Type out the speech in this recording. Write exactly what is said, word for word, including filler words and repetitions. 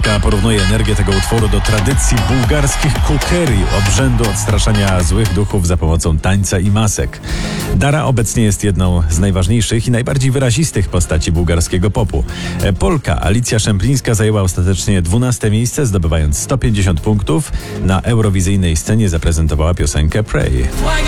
Polka porównuje energię tego utworu do tradycji bułgarskich kukerii, obrzędu odstraszania złych duchów za pomocą tańca i masek. Dara obecnie jest jedną z najważniejszych i najbardziej wyrazistych postaci bułgarskiego popu. Polka Alicja Szemplińska zajęła ostatecznie dwunaste miejsce, zdobywając sto pięćdziesiąt punktów. Na eurowizyjnej scenie zaprezentowała piosenkę Pray.